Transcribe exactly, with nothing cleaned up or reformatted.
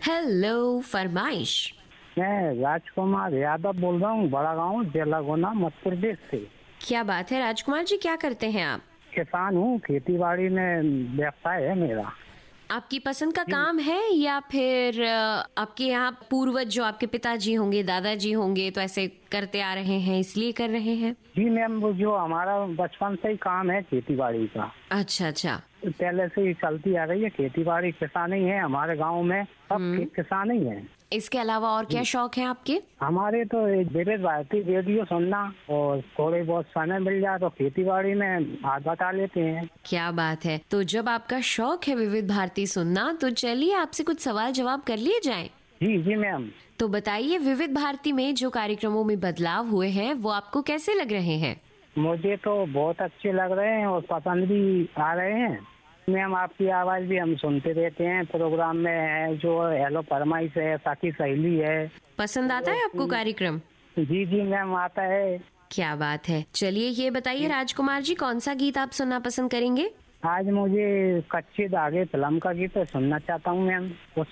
Hello, फरमाइश। मैं राजकुमार यादव बोल रहा हूँ, बड़ा गांव जिला गुना मध्य प्रदेश से। क्या बात है राजकुमार जी, क्या करते हैं आप? किसान हूँ, खेती बाड़ी में व्यवसाय है मेरा। आपकी पसंद का काम है या फिर अ, आपके यहाँ पूर्वज जो आपके पिताजी होंगे, दादाजी होंगे तो ऐसे करते आ रहे हैं इसलिए कर रहे हैं? जी मैम, वो जो हमारा बचपन से ही काम है खेती बाड़ी का, अच्छा अच्छा। पहले से ही चलती आ रही है। खेती बाड़ी किसान ही है हमारे गांव में, सब कि- किसान ही है। इसके अलावा और क्या शौक है आपके? हमारे तो एक विविध भारती रेडियो सुनना और थोड़े बहुत समय मिल जाए तो खेती बाड़ी में हाथ बटा लेते हैं। क्या बात है। तो जब आपका शौक है विविध भारती सुनना, तो चलिए आपसे कुछ सवाल जवाब कर लिए जाएं। जी जी मैम। तो बताइए, विविध भारती में जो कार्यक्रमों में बदलाव हुए हैं वो आपको कैसे लग रहे हैं? मुझे तो बहुत अच्छे लग रहे हैं और पसंद भी आ रहे हैं मैम। आपकी आवाज भी हम सुनते रहते हैं प्रोग्राम में, है जो हेलो फरमाइश है, साथी सहेली है। पसंद आता है आपको कार्यक्रम? जी जी मैम, आता है। क्या बात है। चलिए ये बताइए राजकुमार जी, कौन सा गीत आप सुनना पसंद करेंगे? आज मुझे कच्चे धागे फिल्म का गीत सुनना चाहता हूँ मैम। उस